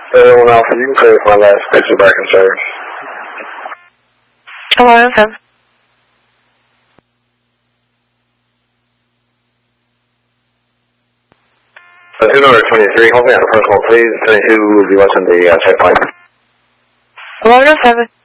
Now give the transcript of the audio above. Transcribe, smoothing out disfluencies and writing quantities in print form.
One Alpha, you can play with my last picture back in service. Hello, FM. Two number 23, hold me on a personal, please. 22 will be watching the checkpoint. Hello, 7.